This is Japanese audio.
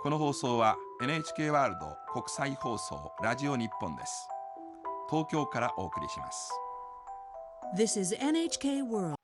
この放送は NHK ワールド国際放送ラジオ日本です。東京からお送りします。 This is NHK World